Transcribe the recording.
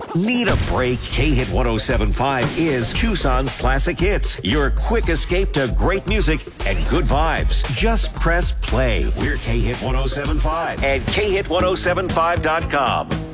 Need a break? K-Hit 107.5 is Tucson's classic hits. Your quick escape to great music and good vibes. Just press play. We're K-Hit 107.5 and KHit1075.com.